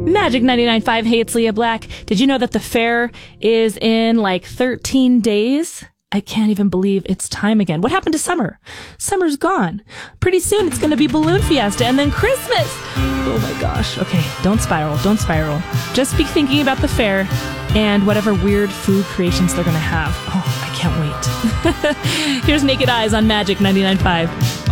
Magic 99.5, hey, it's Leah Black. Did you know that the fair is in like 13 days? I can't even believe it's time again. What happened to summer? Summer's gone. Pretty soon it's going to be Balloon Fiesta and then Christmas. Oh my gosh. Okay, don't spiral. Just be thinking about the fair and whatever weird food creations they're going to have. Oh, I can't wait. Here's Naked Eyes on Magic 99.5.